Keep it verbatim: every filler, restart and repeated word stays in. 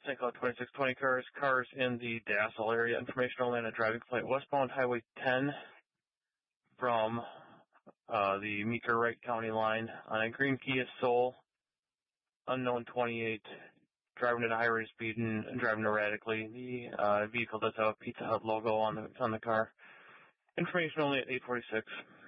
Saint Cloud twenty-six twenty cars, cars in the Dassel area. Information only on a driving flight westbound Highway ten from uh, the Meeker-Wright County line on a green Kia Soul, unknown twenty-eight, driving at a high rate of speed and, and driving erratically. The uh, vehicle does have a Pizza Hut logo on the on the car. Information only at eight forty-six.